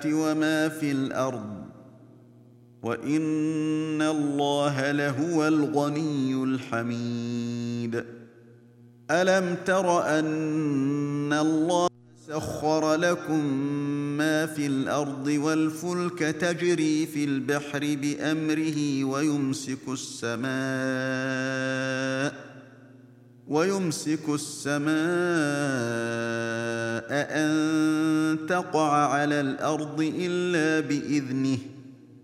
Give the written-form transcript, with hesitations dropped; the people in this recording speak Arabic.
وما في الأرض وإن الله لهو الغني الحميد. ألم تر أن الله سخر لكم ما في الأرض والفلك تجري في البحر بأمره ويمسك السماء أن تقع على الأرض إلا بإذنه